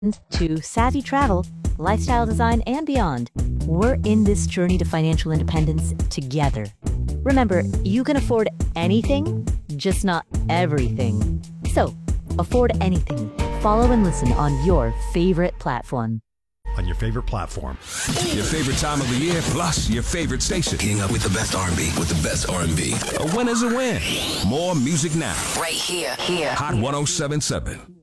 to savvy travel, lifestyle design, and beyond. We're in this journey to financial independence together. Remember, you can afford anything, just not everything. So, afford anything. Follow and listen on your favorite platform. Your favorite time of the year, plus your favorite station. Getting up with the best R&B, with the best R&B. A win is a win. More music now. Right here. Hot 107.7.